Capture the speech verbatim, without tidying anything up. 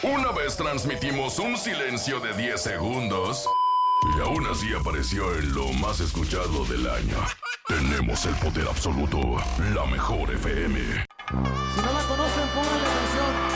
Una vez transmitimos un silencio de diez segundos y aún así apareció en lo más escuchado del año. Tenemos el poder absoluto, la mejor F M. Si no la conocen, pongan atención.